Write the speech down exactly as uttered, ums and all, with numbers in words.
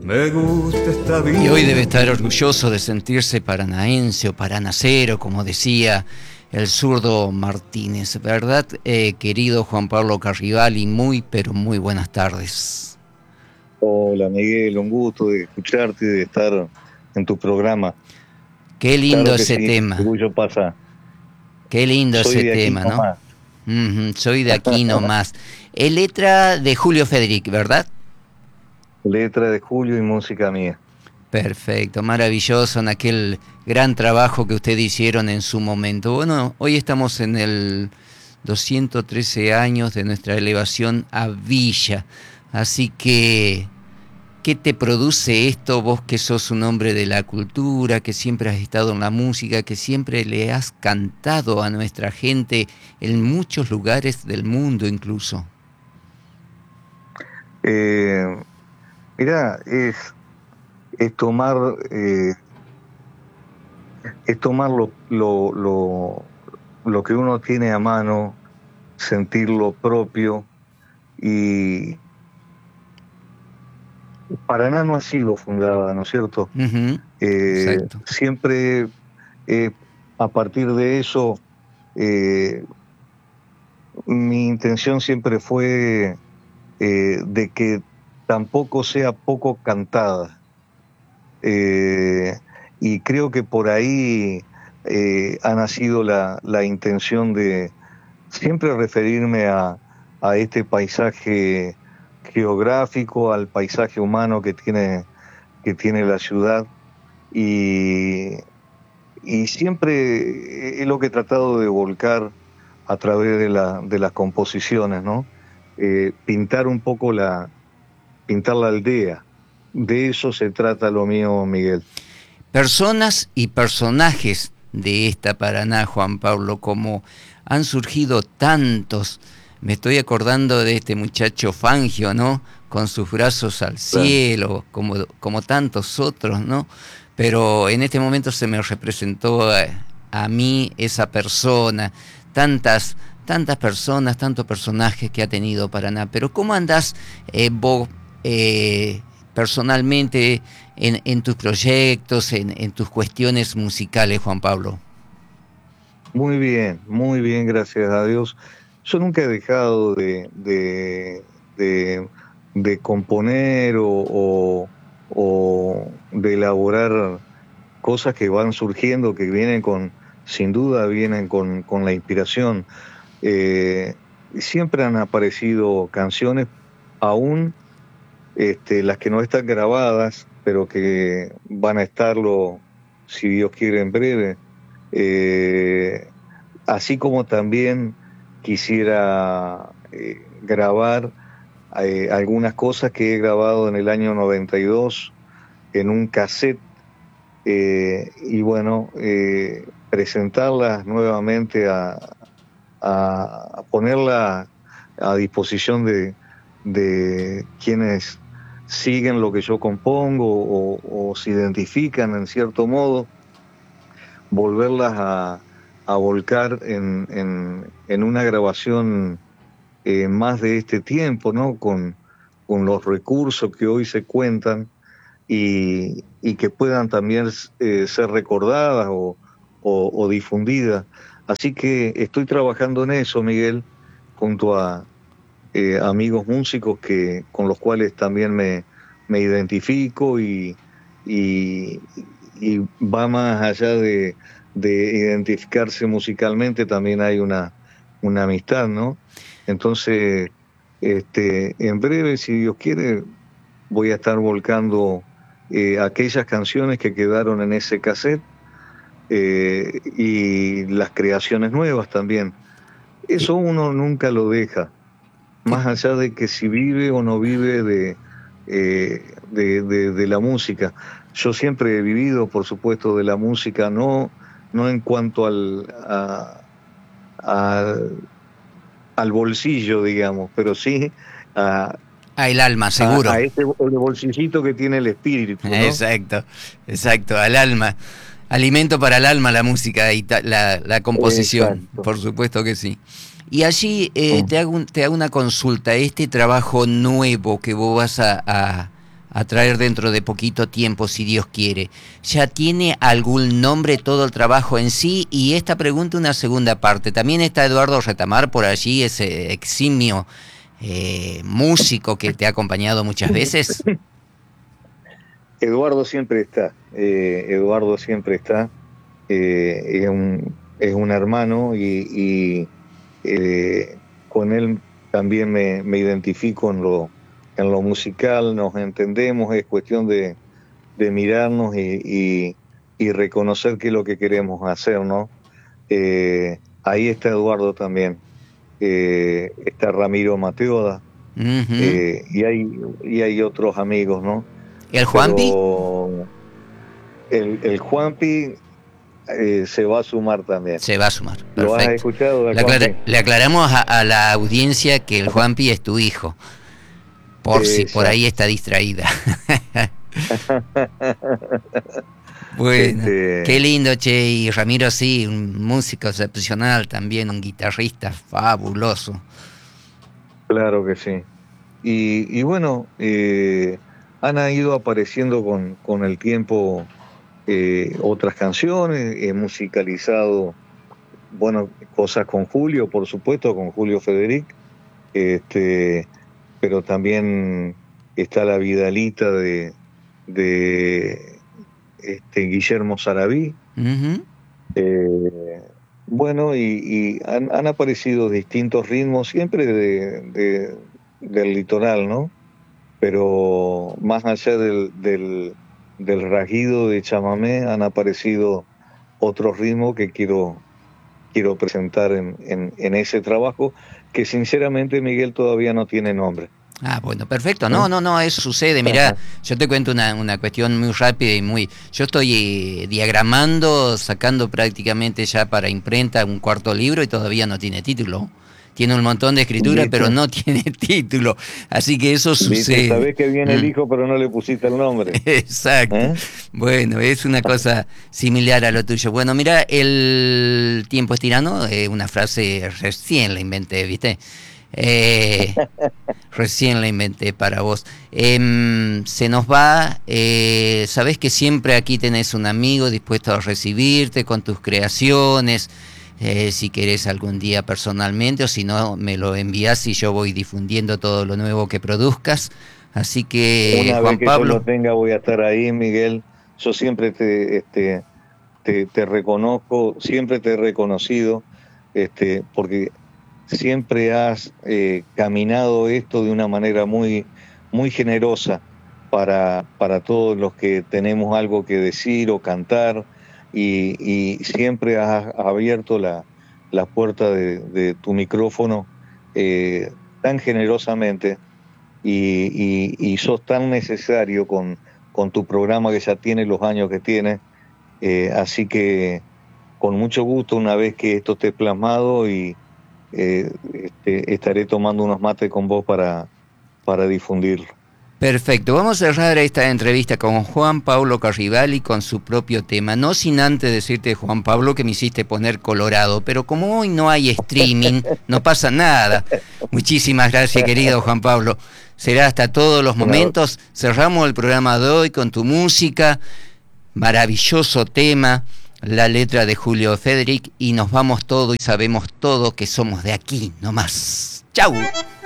Me gusta esta vida. Y hoy debe estar orgulloso de sentirse paranaense o paranacero, como decía el zurdo Martínez, ¿verdad, eh, querido Juan Pablo Carrivali? Muy, pero muy buenas tardes. Hola Miguel, un gusto de escucharte y de estar en tu programa. Qué lindo claro que ese sí, tema. Orgullo pasa. Qué lindo Soy ese de aquí tema, ¿no? nomás. Uh-huh, soy de aquí nomás. Es letra de Julio Federic, ¿verdad? Letra de Julio y música mía. Perfecto, maravilloso, en aquel gran trabajo que ustedes hicieron en su momento. Bueno, hoy estamos en el doscientos trece años de nuestra elevación a Villa, así que, ¿qué te produce esto, vos que sos un hombre de la cultura, que siempre has estado en la música, que siempre le has cantado a nuestra gente en muchos lugares del mundo incluso? Eh, mirá, es, es tomar eh, es tomar lo, lo, lo, lo que uno tiene a mano, sentirlo propio, y Paraná no ha sido fundada, ¿no es cierto? Uh-huh. Eh, Exacto. siempre eh, a partir de eso eh, mi intención siempre fue eh, de que tampoco sea poco cantada, eh, y creo que por ahí eh, ha nacido la, la intención de siempre referirme a, a este paisaje geográfico, al paisaje humano que tiene, que tiene la ciudad, y, y siempre es lo que he tratado de volcar a través de, la, de las composiciones, ¿no? Eh, pintar un poco la, pintar la aldea. De eso se trata lo mío, Miguel. Personas y personajes de esta Paraná, Juan Pablo, como han surgido tantos. Me estoy acordando de este muchacho Fangio, ¿no? Con sus brazos al cielo, como, como tantos otros, ¿no? Pero en este momento se me representó a, a mí esa persona, tantas, tantas personas, tantos personajes que ha tenido Paraná. Pero ¿cómo andás eh, vos eh, personalmente en, en tus proyectos, en, en tus cuestiones musicales, Juan Pablo? Muy bien, muy bien, gracias a Dios. Yo nunca he dejado de, de, de, de componer o, o, o de elaborar cosas que van surgiendo, que vienen con, sin duda vienen con, con la inspiración. Eh, siempre han aparecido canciones, aún este, las que no están grabadas, pero que van a estarlo, si Dios quiere, en breve. Eh, así como también quisiera eh, grabar eh, algunas cosas que he grabado en el año noventa y dos en un cassette, eh, y bueno, eh, presentarlas nuevamente, a, a, a ponerla a disposición de, de quienes siguen lo que yo compongo o, o se identifican en cierto modo, volverlas a, a volcar en, en, en una grabación eh, más de este tiempo, ¿no? Con, con los recursos que hoy se cuentan, y, y que puedan también eh, ser recordadas o, o, o difundidas. Así que estoy trabajando en eso, Miguel, junto a eh, amigos músicos que, con los cuales también me, me identifico, y, y, y va más allá de, de identificarse musicalmente, también hay una, una amistad, ¿no? Entonces, este, en breve, si Dios quiere, voy a estar volcando eh, aquellas canciones que quedaron en ese cassette, eh, y las creaciones nuevas también. Eso uno nunca lo deja, más allá de que si vive o no vive de, eh, de, de, de la música. Yo siempre he vivido, por supuesto, de la música, no, no en cuanto al, a, a, al bolsillo, digamos, pero sí a... Ah, el alma, seguro. A, a ese el bolsillito que tiene el espíritu, ¿no? Exacto, exacto, al alma. Alimento para el alma la música y ta, la, la composición, exacto. Por supuesto que sí. Y allí eh, te, hago, te hago una consulta, este trabajo nuevo que vos vas a, a, a traer dentro de poquito tiempo, si Dios quiere. ¿Ya tiene algún nombre todo el trabajo en sí? Y esta pregunta una segunda parte. También está Eduardo Retamar por allí, ese eximio eh, músico que te ha acompañado muchas veces. Eduardo siempre está, eh, Eduardo siempre está, eh, es, un, es un hermano y, y eh, con él también me, me identifico en lo, en lo musical, nos entendemos, es cuestión de, de mirarnos y, y, y reconocer qué es lo que queremos hacer, ¿no? Eh, ahí está Eduardo también, eh, está Ramiro Mateoda, uh-huh. eh, y, hay, y hay otros amigos, ¿no? ¿El Juanpi? El, el Juanpi eh, se va a sumar también. Se va a sumar. Perfecto. ¿Lo has escuchado? Le, aclara, le aclaramos a, a la audiencia que el Juanpi es tu hijo. Por eh, si por ya. ahí está distraída. Bueno, este... qué lindo, che. Y Ramiro, sí, un músico excepcional también, un guitarrista fabuloso. Claro que sí. Y, y bueno, eh, han ido apareciendo con, con el tiempo eh, otras canciones, he musicalizado, bueno, cosas con Julio, por supuesto, con Julio Federic, este, pero también está la Vidalita de, de este, Guillermo Sarabí. Uh-huh. eh, bueno, y, y han, han aparecido distintos ritmos, siempre de, de, del litoral, ¿no? Pero más allá del, del, del rajido de chamamé han aparecido otros ritmos que quiero, quiero presentar en, en, en ese trabajo, que sinceramente, Miguel, todavía no tiene nombre. Ah, bueno, perfecto. No, no, no, eso sucede. Mirá, yo te cuento una, una cuestión muy rápida y muy... Yo estoy eh, diagramando, sacando prácticamente ya para imprenta un cuarto libro y todavía no tiene título. Tiene un montón de escritura, ¿Listo? Pero no tiene título. Así que eso sucede. Sabés que viene mm. el hijo, pero no le pusiste el nombre. Exacto. ¿Eh? Bueno, es una cosa similar a lo tuyo. Bueno, mira, el tiempo es tirano, eh, una frase recién la inventé, ¿viste? Eh, recién la inventé para vos. Eh, se nos va. Eh, sabés que siempre aquí tenés un amigo dispuesto a recibirte con tus creaciones. Eh, si querés algún día personalmente, o si no, me lo envías y yo voy difundiendo todo lo nuevo que produzcas. Así que, una Juan vez que Pablo, yo lo tenga, voy a estar ahí, Miguel. Yo siempre te, este, te, te reconozco, siempre te he reconocido, este, porque siempre has eh, caminado esto de una manera muy, muy generosa para, para todos los que tenemos algo que decir o cantar. Y, y siempre has abierto la, la puerta de, de tu micrófono eh, tan generosamente y, y, y sos tan necesario con, con tu programa que ya tiene los años que tiene, eh, así que con mucho gusto, una vez que esto esté plasmado, y eh, este, estaré tomando unos mates con vos para, para difundirlo. Perfecto, vamos a cerrar esta entrevista con Juan Pablo Carribali con su propio tema, no sin antes decirte, Juan Pablo, que me hiciste poner colorado, pero como hoy no hay streaming, no pasa nada. Muchísimas gracias, querido Juan Pablo. Será hasta todos los momentos. Cerramos el programa de hoy con tu música, maravilloso tema, la letra de Julio Federic, y nos vamos todos y sabemos todo que somos de aquí nomás. ¡Chau!